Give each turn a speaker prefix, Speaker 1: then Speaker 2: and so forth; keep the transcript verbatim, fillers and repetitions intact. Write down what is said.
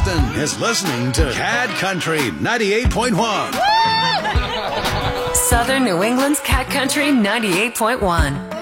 Speaker 1: Boston is listening to Cat Country ninety-eight point one.
Speaker 2: Southern New England's Cat Country ninety-eight point one.